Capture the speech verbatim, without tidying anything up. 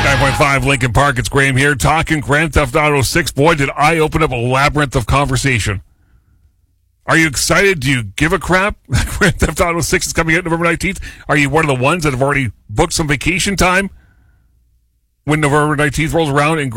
nine point five Lincoln Park, it's Graham here, talking Grand Theft Auto six. Boy, did I open up a labyrinth of conversation. Are you excited? Do you give a crap? Grand Theft Auto six is coming out November nineteenth. Are you one of the ones that have already booked some vacation time when November nineteenth rolls around and